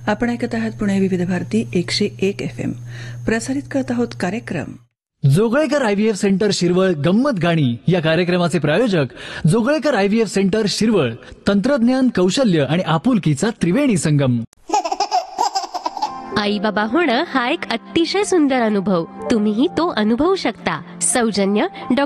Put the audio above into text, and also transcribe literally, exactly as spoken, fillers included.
आपण ऐकत आहात पुणे विविध भारती एकशे एक एफ एम. प्रसारित करत आहोत कार्यक्रम जोगळेकर आयव्हीएफ सेंटर शिरवळ गंमत गाणी. या कार्यक्रमाचे प्रायोजक जोगळेकर आयव्हीएफ सेंटर शिरवळ. तंत्रज्ञान, कौशल्य आणि आपुलकीचा त्रिवेणी संगम. आई बाबा होणं हा एक अतिशय सुंदर अनुभव. तुम्हीही तो अनुभवू शकता. सौजन्य डॉ